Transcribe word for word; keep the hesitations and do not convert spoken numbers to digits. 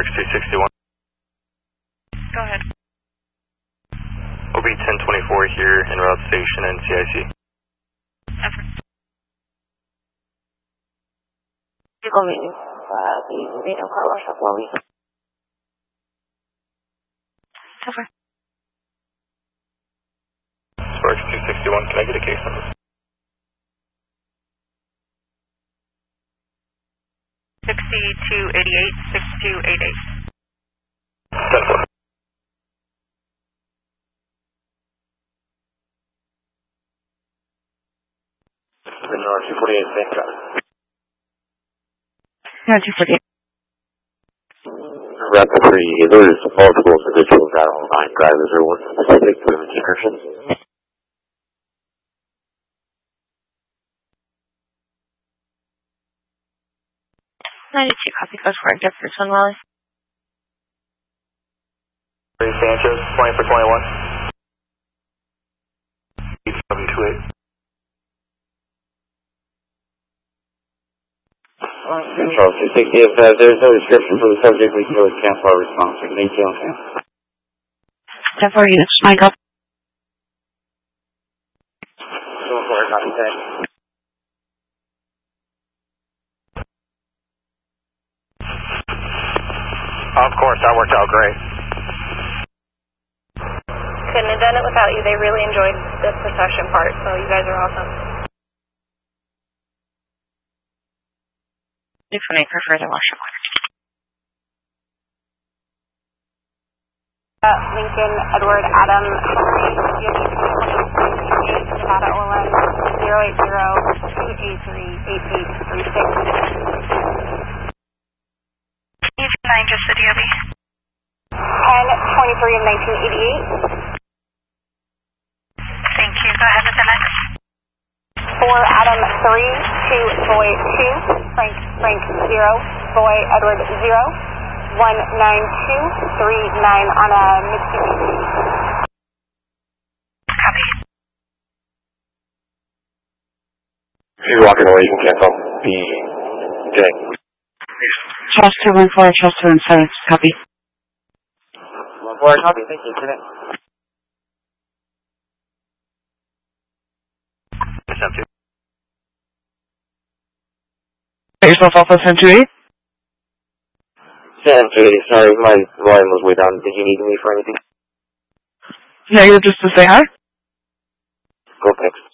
Sparks two sixty-one. Go ahead. O B ten twenty-four here, en route station and C I C. Effort. Going, uh, the Reno car wash up while we. Effort. Sparks two sixty-one, can I get a case number? sixty-two eighty-eight, sixty-two eighty-eight. ten four. Renewal two forty-eight, same drive. No, two forty-eight. Rapid three, there's multiple individuals out on line drive. Is there one specific for the description? ninety-two copy code for Jefferson Wallace. Ray Sanchez, twenty for twenty-one. eight seven two eight. Control two sixty, if uh, there's no description for the subject, we can go with cancel our response. Thank you. ten four units, Mike up. So far, copy that. Of course, that worked out great. Couldn't have done it without you. They really enjoyed the procession part, so you guys are awesome. If I prefer the wash up. Uh, Lincoln, Edward, Adam, Henry, Nevada, Olin, zero eight zero, two eight three, eight eight three six. nine, just the D O B. ten twenty-three of nineteen eighty-eight. Thank you. Go ahead with the next. four, Adam, three, two, Boy, two, Frank, Frank, zero, Boy, Edward, zero, one nine two three nine on a Mitsubishi. Copy. If you're walking away, you can cancel. B J. Charles two one four, Charles two one seven, copy. one four, copy, thank you, today. It's empty. Yourself Alpha seven two eight? seven two eight, sorry, my volume was way down. Did you need me for anything? No, you're just to say hi? Go text.